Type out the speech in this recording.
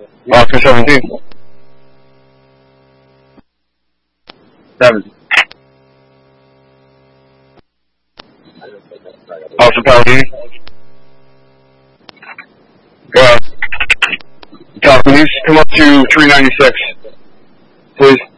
Oscar 17. 7. Officer Palladini. Go ahead. Police, come up to 396, please.